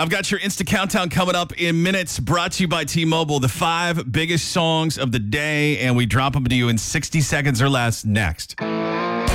I've got your Insta Countdown coming up in minutes, brought to you by T-Mobile. The 5 biggest songs of the day, and we drop them to you in 60 seconds or less next.